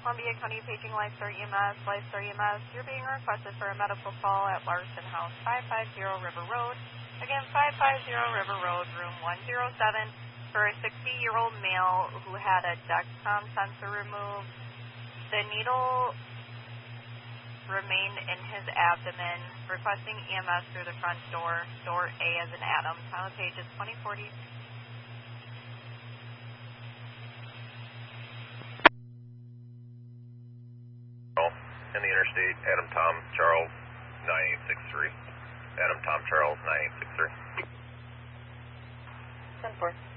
Columbia County Paging Lifestar EMS. Lifestar EMS, you're being requested for a medical call at Larson House, 550 River Road. Again, 550 River Road, room 107, for a 60-year-old male who had a Dexcom sensor removed. The needle remained in his abdomen, requesting EMS through the front door, door A as in Adam. Time of page is 2040. In the interstate, Adam Tom Charles 9863. Adam Tom Charles 9863. 10-4.